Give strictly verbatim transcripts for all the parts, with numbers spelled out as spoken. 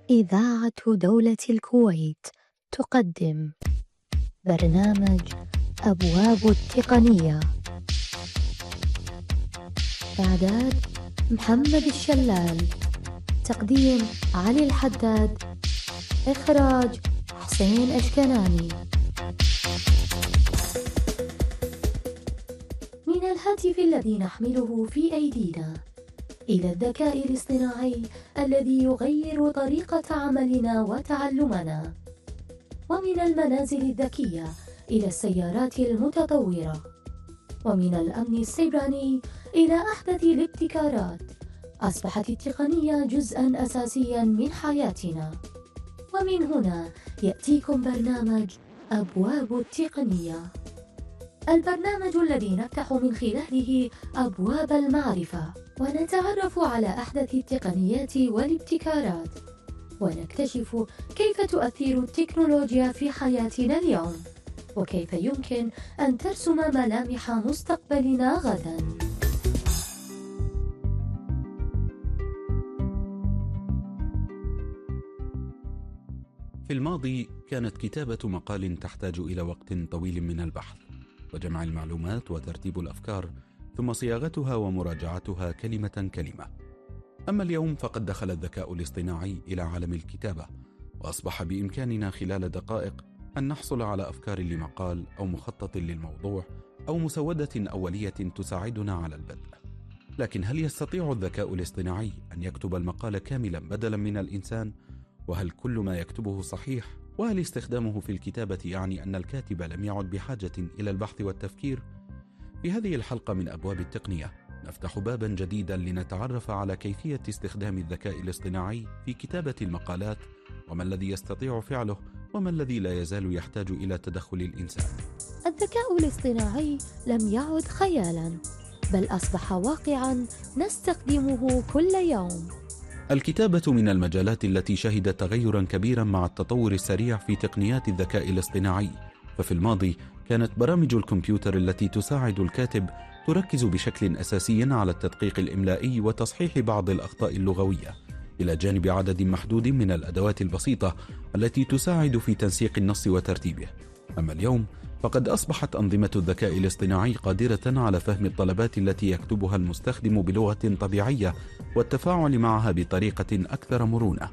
إذاعة دولة الكويت تقدم برنامج أبواب التقنية. إعداد محمد الشلال، تقديم علي الحداد، إخراج حسين أشكناني. من الهاتف الذي نحمله في أيدينا إلى الذكاء الاصطناعي الذي يغير طريقة عملنا وتعلمنا، ومن المنازل الذكية إلى السيارات المتطورة، ومن الأمن السيبراني إلى أحدث الابتكارات، أصبحت التقنية جزءاً أساسياً من حياتنا. ومن هنا يأتيكم برنامج أبواب التقنية، البرنامج الذي نفتح من خلاله أبواب المعرفة، ونتعرف على أحدث التقنيات والابتكارات، ونكتشف كيف تؤثر التكنولوجيا في حياتنا اليوم، وكيف يمكن أن ترسم ملامح مستقبلنا غداً. في الماضي كانت كتابة مقال تحتاج إلى وقت طويل من البحث وجمع المعلومات وترتيب الأفكار، ثم صياغتها ومراجعتها كلمة كلمة. أما اليوم فقد دخل الذكاء الاصطناعي إلى عالم الكتابة، وأصبح بإمكاننا خلال دقائق أن نحصل على أفكار لمقال أو مخطط للموضوع أو مسودة أولية تساعدنا على البدء. لكن هل يستطيع الذكاء الاصطناعي أن يكتب المقال كاملا بدلا من الإنسان؟ وهل كل ما يكتبه صحيح؟ وهل استخدامه في الكتابة يعني أن الكاتب لم يعد بحاجة إلى البحث والتفكير؟ في هذه الحلقة من أبواب التقنية نفتح بابا جديدا لنتعرف على كيفية استخدام الذكاء الاصطناعي في كتابة المقالات، وما الذي يستطيع فعله وما الذي لا يزال يحتاج إلى تدخل الإنسان. الذكاء الاصطناعي لم يعد خيالا، بل أصبح واقعا نستخدمه كل يوم. الكتابة من المجالات التي شهدت تغيرا كبيرا مع التطور السريع في تقنيات الذكاء الاصطناعي. ففي الماضي كانت برامج الكمبيوتر التي تساعد الكاتب تركز بشكل أساسي على التدقيق الإملائي وتصحيح بعض الأخطاء اللغوية، إلى جانب عدد محدود من الأدوات البسيطة التي تساعد في تنسيق النص وترتيبه. أما اليوم فقد أصبحت أنظمة الذكاء الاصطناعي قادرة على فهم الطلبات التي يكتبها المستخدم بلغة طبيعية والتفاعل معها بطريقة أكثر مرونة.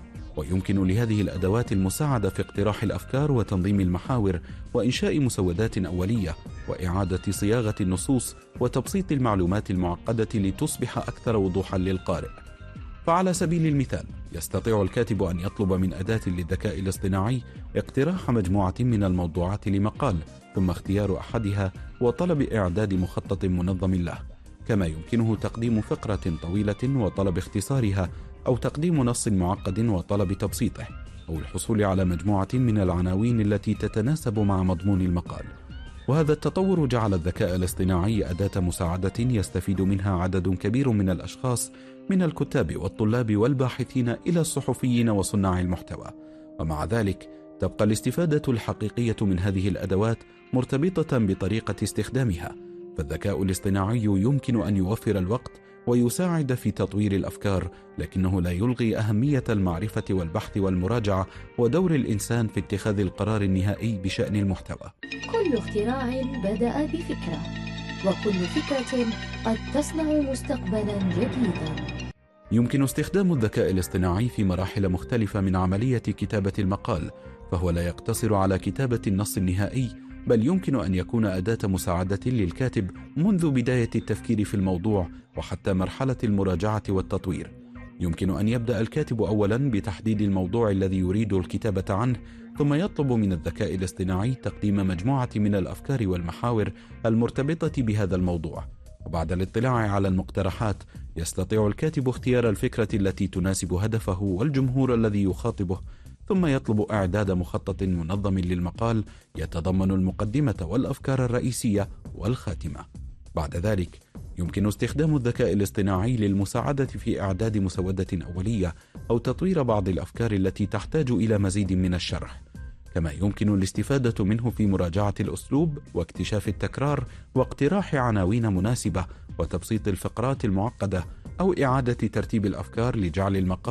ويمكن لهذه الأدوات المساعدة في اقتراح الأفكار وتنظيم المحاور وإنشاء مسودات أولية وإعادة صياغة النصوص وتبسيط المعلومات المعقدة لتصبح أكثر وضوحا للقارئ. فعلى سبيل المثال يستطيع الكاتب أن يطلب من أداة للذكاء الاصطناعي اقتراح مجموعة من الموضوعات لمقال، ثم اختيار أحدها وطلب إعداد مخطط منظم له، كما يمكنه تقديم فقرة طويلة وطلب اختصارها، أو تقديم نص معقد وطلب تبسيطه، أو الحصول على مجموعة من العناوين التي تتناسب مع مضمون المقال. وهذا التطور جعل الذكاء الاصطناعي أداة مساعدة يستفيد منها عدد كبير من الأشخاص، من الكتاب والطلاب والباحثين إلى الصحفيين وصناع المحتوى. ومع ذلك تبقى الاستفادة الحقيقية من هذه الأدوات مرتبطة بطريقة استخدامها. فالذكاء الاصطناعي يمكن أن يوفر الوقت ويساعد في تطوير الأفكار، لكنه لا يلغي أهمية المعرفة والبحث والمراجعة ودور الإنسان في اتخاذ القرار النهائي بشأن المحتوى. كل اختراع بدأ بفكرة، وكل فكرة قد تصنع مستقبلا جديدا. يمكن استخدام الذكاء الاصطناعي في مراحل مختلفة من عملية كتابة المقال، فهو لا يقتصر على كتابة النص النهائي، بل يمكن أن يكون أداة مساعدة للكاتب منذ بداية التفكير في الموضوع وحتى مرحلة المراجعة والتطوير. يمكن أن يبدأ الكاتب أولا بتحديد الموضوع الذي يريد الكتابة عنه، ثم يطلب من الذكاء الاصطناعي تقديم مجموعة من الأفكار والمحاور المرتبطة بهذا الموضوع. وبعد الاطلاع على المقترحات يستطيع الكاتب اختيار الفكرة التي تناسب هدفه والجمهور الذي يخاطبه، ثم يطلب إعداد مخطط منظم للمقال يتضمن المقدمة والأفكار الرئيسية والخاتمة. بعد ذلك يمكن استخدام الذكاء الاصطناعي للمساعدة في إعداد مسودة أولية أو تطوير بعض الأفكار التي تحتاج إلى مزيد من الشرح، كما يمكن الاستفادة منه في مراجعة الأسلوب واكتشاف التكرار واقتراح عناوين مناسبة وتبسيط الفقرات المعقدة، أو إعادة ترتيب الأفكار لجعل المقال